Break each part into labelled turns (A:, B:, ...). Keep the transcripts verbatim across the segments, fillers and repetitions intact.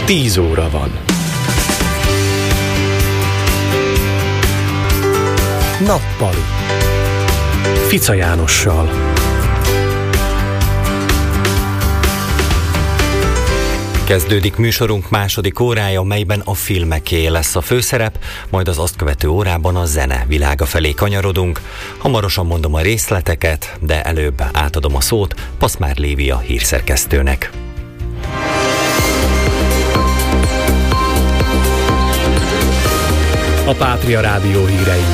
A: tíz óra van. Nappali Fica Jánossal.
B: Kezdődik műsorunk második órája, melyben a filmeké lesz a főszerep, majd az azt követő órában a zene világa felé kanyarodunk. Hamarosan mondom a részleteket, de előbb átadom a szót Paszmár Lívia hírszerkesztőnek.
A: A Pátria Rádió hírei.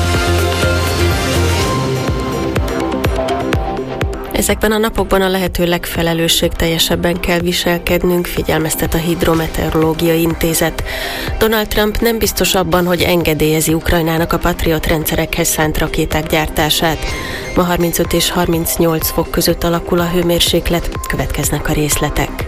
C: Ezekben a napokban a lehető legfelelősségteljesebben kell viselkednünk, figyelmeztet a Hidrometeorológiai Intézet. Donald Trump nem biztos abban, hogy engedélyezi Ukrajnának a Patriot rendszerekhez szánt rakéták gyártását. Ma harmincöt és harmincnyolc fok között alakul a hőmérséklet, következnek a részletek.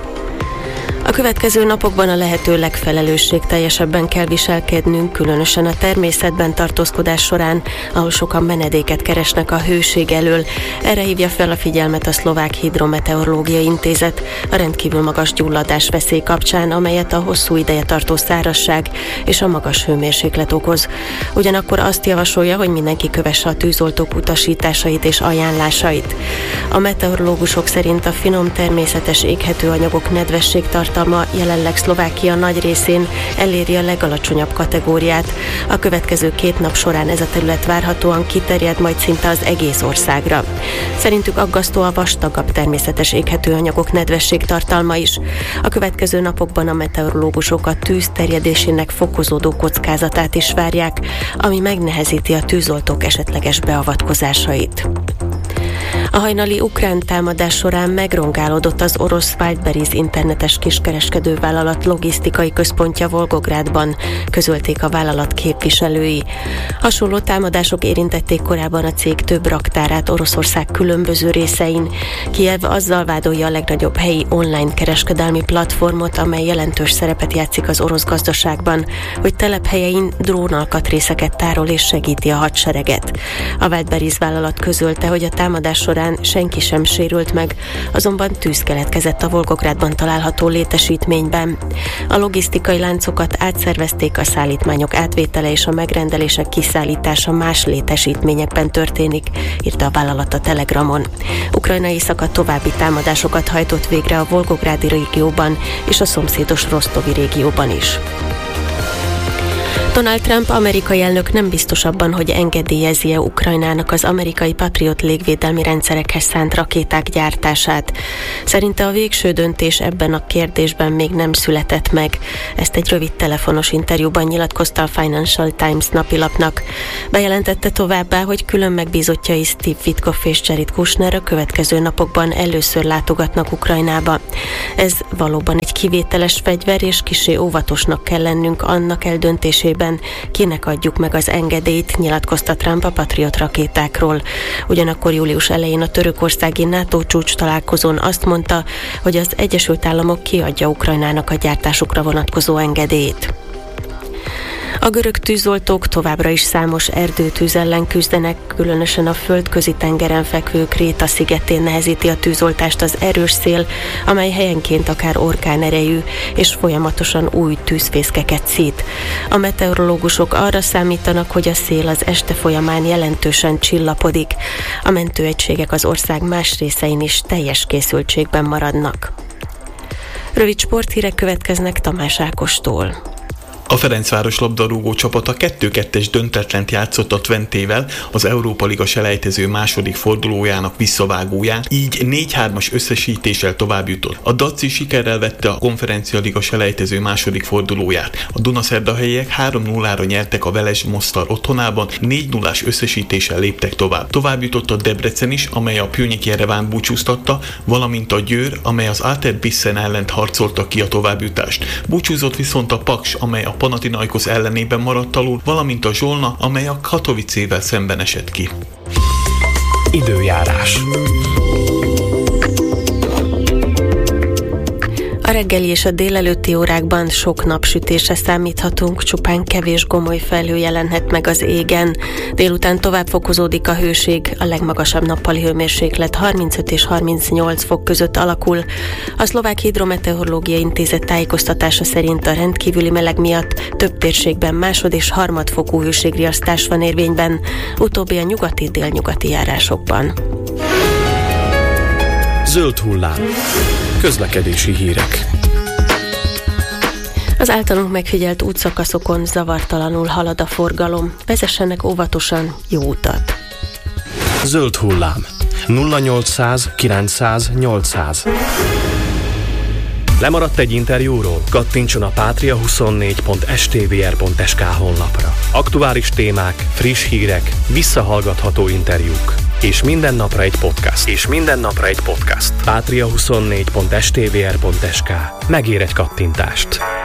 C: A következő napokban a lehető legfelelősségteljesebben kell viselkednünk, különösen a természetben tartózkodás során, ahol sokan menedéket keresnek a hőség elől. Erre hívja fel a figyelmet a Szlovák Hidrometeorológiai Intézet a rendkívül magas gyulladás veszély kapcsán, amelyet a hosszú ideje tartó szárazság és a magas hőmérséklet okoz. Ugyanakkor azt javasolja, hogy mindenki kövesse a tűzoltók utasításait és ajánlásait. A meteorológusok szerint a finom természetes éghető anyagok nedvesség tartalma jelenleg Szlovákia nagy részén eléri a legalacsonyabb kategóriát. A következő két nap során ez a terület várhatóan kiterjed majd szinte az egész országra. Szerintük aggasztó a vastagabb természetes éghető anyagok nedvesség tartalma is. A következő napokban a meteorológusok a tűz terjedésének fokozódó kockázatát is várják, ami megnehezíti a tűzoltók esetleges beavatkozásait. A hajnali ukrán támadás során megrongálódott az orosz Wildberries internetes kiskereskedővállalat logisztikai központja Volgográdban, közölték a vállalat képviselői. Hasonló támadások érintették korábban a cég több raktárát Oroszország különböző részein. Kijev azzal vádolja a legnagyobb helyi online kereskedelmi platformot, amely jelentős szerepet játszik az orosz gazdaságban, hogy telephelyein drónalkatrészeket tárol és segíti a hadsereget. A Wildberries vállalat közölte, hogy a támadás során senki sem sérült meg, azonban tűz keletkezett a Volgográdban található létesítményben. A logisztikai láncokat átszervezték, a szállítmányok átvétele és a megrendelések kiszállítása más létesítményekben történik, írta a vállalat a Telegramon. Ukrajna északa további támadásokat hajtott végre a Volgográdi régióban és a szomszédos Rosztovi régióban is. Donald Trump amerikai elnök nem biztos abban, hogy engedélyezi-e Ukrajnának az amerikai Patriot légvédelmi rendszerekhez szánt rakéták gyártását. Szerinte a végső döntés ebben a kérdésben még nem született meg. Ezt egy rövid telefonos interjúban nyilatkozta a Financial Times napilapnak. Bejelentette továbbá, hogy külön megbízottjai Steve Witkoff és Jared Kushner a következő napokban először látogatnak Ukrajnába. Ez valóban egy kivételes fegyver, és kissé óvatosnak kell lennünk annak eldöntésében, kinek adjuk meg az engedélyt, nyilatkozta Trump a Patriot rakétákról. Ugyanakkor július elején a törökországi NATO csúcs találkozón azt mondta, hogy az Egyesült Államok kiadja Ukrajnának a gyártásukra vonatkozó engedélyt. A görög tűzoltók továbbra is számos erdőtűz ellen küzdenek, különösen a földközi tengeren fekvő Kréta szigetén nehezíti a tűzoltást az erős szél, amely helyenként akár orkán erejű, és folyamatosan új tűzfészkeket szít. A meteorológusok arra számítanak, hogy a szél az este folyamán jelentősen csillapodik. A mentőegységek az ország más részein is teljes készültségben maradnak. Rövid sporthírek következnek Tamás Ákostól.
D: A Ferencváros labdarúgó csapata kettő kettes döntetlent játszott a Twentével az Európa Liga selejtező második fordulójának visszavágóján, így négy hármas összesítéssel tovább jutott. A Daci sikerrel vette a Konferencia Liga selejtező második fordulóját. A Dunaszerdahelyiek három nullára nyertek a Veles Mostar otthonában, négy nullás összesítéssel léptek tovább. Tovább jutott a Debrecen is, amely a Pjöngyek Jerevánt búcsúztatta, valamint a Győr, amely az Áter Bissen ellent harcolta ki a továbbjutást. Búcsúzott viszont a Paks, amely a Panathinaikos ellenében maradt alul, valamint a Zsolna, amely a Katowicével szemben esett ki.
A: Időjárás.
C: A A reggeli és a délelőtti órákban sok napsütésre számíthatunk, csupán kevés gomoly felhő jelenhet meg az égen. Délután tovább fokozódik a hőség, a legmagasabb nappali hőmérséklet harmincöt és harmincnyolc fok között alakul. A Szlovák Hidrometeorológiai Intézet tájékoztatása szerint a rendkívüli meleg miatt több térségben másod- és harmadfokú hőségriasztás van érvényben, utóbbi a nyugati-délnyugati járásokban.
A: Zöld hullám. Közlekedési hírek.
C: Az általunk megfigyelt útszakaszokon zavartalanul halad a forgalom. Vezessenek óvatosan, jó utat!
A: Zöld hullám. nulla nyolcszáz kilencszáz nyolcszáz. Lemaradt egy interjúról? Kattintson a pátria huszonnégy pont es té vé er pont es ká honlapra. Aktuális témák, friss hírek, visszahallgatható interjúk. És minden napra egy podcast. És minden napra egy podcast. pátria huszonnégy pont es té vé er pont es ká. Megér egy kattintást.